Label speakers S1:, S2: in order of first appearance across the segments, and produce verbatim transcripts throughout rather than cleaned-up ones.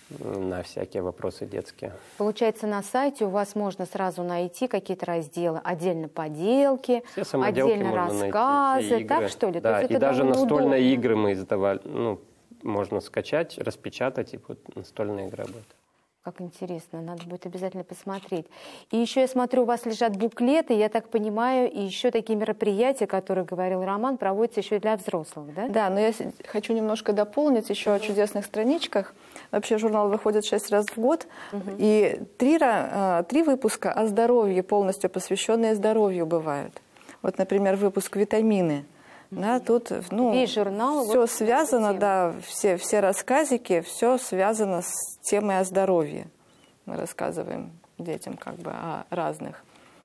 S1: на всякие вопросы детские.
S2: Получается, на сайте у вас можно сразу найти какие-то разделы, отдельно поделки, отдельно рассказы,
S1: найти,
S2: так что ли?
S1: Да,
S2: есть
S1: и даже настольные
S2: удобно.
S1: игры мы издавали, ну, можно скачать, распечатать, и вот настольные игры будут.
S2: Как интересно, надо будет обязательно посмотреть. И еще я смотрю, у вас лежат буклеты, я так понимаю, и еще такие мероприятия, о которых говорил Роман, проводятся еще и для взрослых, да?
S3: Да, но я хочу немножко дополнить еще о чудесных страничках. Вообще журнал выходит шесть раз в год, угу. и три, три выпуска о здоровье, полностью посвященные здоровью бывают. Вот, например, выпуск «Витамины». Да, тут ну,
S2: весь журнал,
S3: все
S2: вот
S3: связано, да, все, все рассказики, все связано с темой о здоровье. Мы рассказываем детям как бы о разных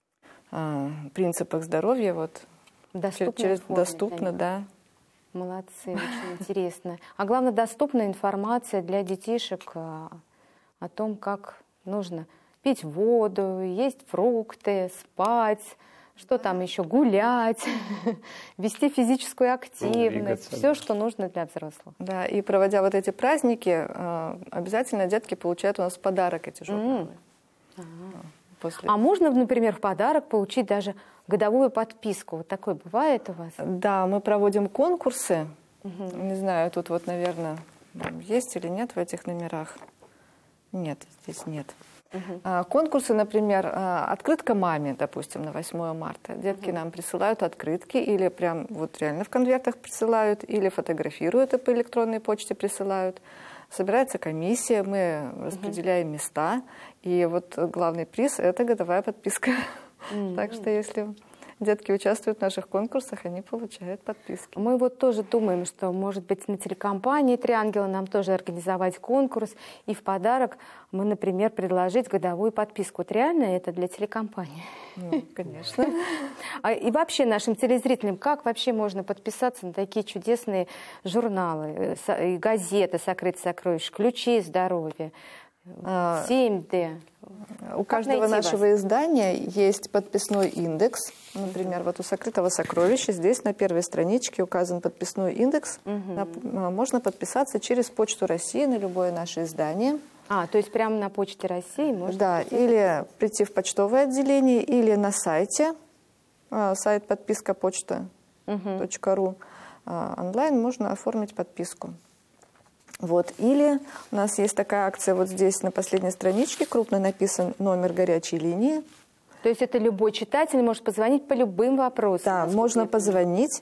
S3: э, принципах здоровья. Вот, через, форме, доступно, да.
S2: Молодцы, очень интересно. А главное, доступная информация для детишек о, о том, как нужно пить воду, есть фрукты, спать. Что там еще? Гулять, вести физическую активность, все, что нужно для взрослых.
S3: Да, и проводя вот эти праздники, обязательно детки получают у нас в подарок эти журналы.
S2: Mm. После... А можно, например, в подарок получить даже годовую подписку? Вот такое бывает у вас?
S3: Да, мы проводим конкурсы. Угу. Не знаю, тут вот, наверное, есть или нет в этих номерах. Нет, здесь нет. Uh-huh. Конкурсы, например, открытка маме, допустим, на восьмое марта. Детки uh-huh. нам присылают открытки или прям вот реально в конвертах присылают, или фотографируют и по электронной почте присылают. Собирается комиссия, мы распределяем uh-huh. места, и вот главный приз – это годовая подписка. Uh-huh. Так что если детки участвуют в наших конкурсах, они получают подписки.
S2: Мы вот тоже думаем, что, может быть, на телекомпании «Три ангела» нам тоже организовать конкурс, и в подарок мы, например, предложить годовую подписку. Вот реально это для телекомпании?
S3: Ну, конечно.
S2: И вообще нашим телезрителям, как вообще можно подписаться на такие чудесные журналы, газеты «Сокрытие сокровищ», «Ключи здоровья», семь дэ?
S3: У каждого нашего вас? издания есть подписной индекс. Например, вот у «Сокрытого сокровища» здесь на первой страничке указан подписной индекс. Угу. Можно подписаться через Почту России на любое наше издание.
S2: А, то есть прямо на Почте России можно?
S3: Да, или прийти в почтовое отделение, или на сайте, сайт подписка почта точка ру. Онлайн можно оформить подписку. Вот. Или у нас есть такая акция, вот здесь на последней страничке крупно написан номер горячей линии.
S2: То есть это любой читатель может позвонить по любым вопросам?
S3: Да, можно позвонить.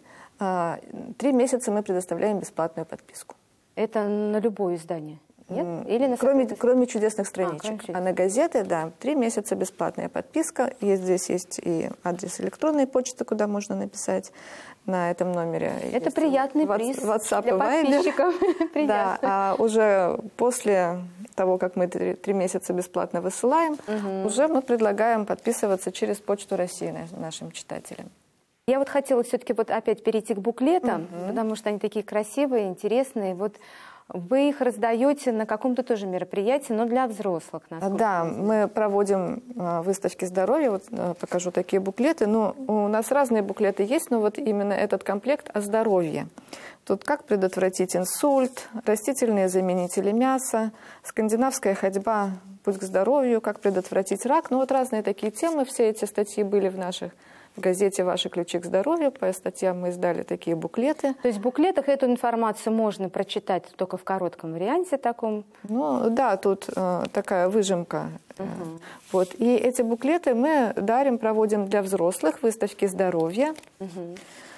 S3: Три месяца мы предоставляем бесплатную подписку.
S2: Это на любое издание? Нет? Или на
S3: кроме, кроме чудесных страничек. А,
S2: кроме
S3: а на газеты, да, три месяца бесплатная подписка. И здесь есть и адрес электронной почты, куда можно написать на этом номере.
S2: Это приятный приз
S3: WhatsApp
S2: для подписчиков.
S3: Да, а уже после того, как мы три месяца бесплатно высылаем, угу. уже мы предлагаем подписываться через Почту России нашим читателям.
S2: Я вот хотела все-таки вот опять перейти к буклетам, угу. потому что они такие красивые, интересные. Вот вы их раздаете на каком-то тоже мероприятии, но для взрослых.
S3: Да, мы проводим выставки здоровья, вот покажу такие буклеты. Ну, у нас разные буклеты есть, но вот именно этот комплект о здоровье. Тут как предотвратить инсульт, растительные заменители мяса, скандинавская ходьба, путь к здоровью, как предотвратить рак. Ну вот разные такие темы, все эти статьи были в наших в газете «Ваши ключи к здоровью». По статьям мы издали такие буклеты.
S2: То есть в буклетах эту информацию можно прочитать только в коротком варианте таком?
S3: Ну да, тут э, такая выжимка. Угу. Вот. И эти буклеты мы дарим, проводим для взрослых, выставки здоровья. Угу.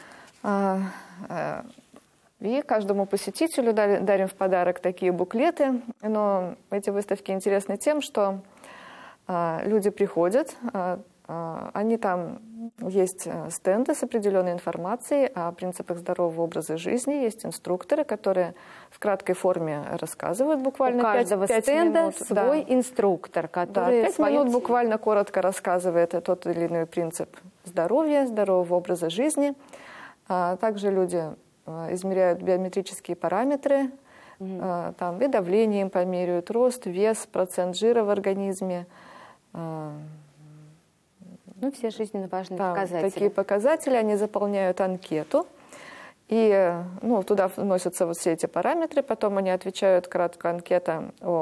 S3: А, а, и каждому посетителю дарим в подарок такие буклеты. Но эти выставки интересны тем, что а, люди приходят, а, а, они там... Есть стенды с определенной информацией о принципах здорового образа жизни, есть инструкторы, которые в краткой форме рассказывают буквально
S2: У каждого
S3: пять
S2: стенда
S3: минут.
S2: свой
S3: да.
S2: инструктор, который
S3: да, пять минут буквально коротко рассказывает тот или иной принцип здоровья, здорового образа жизни. А также люди измеряют биометрические параметры, угу. там и давление им померяют, рост, вес, процент жира в организме.
S2: Ну, все жизненно важные
S3: да,
S2: показатели.
S3: Такие показатели, они заполняют анкету, и ну, туда вносятся вот все эти параметры, потом они отвечают, кратко анкета о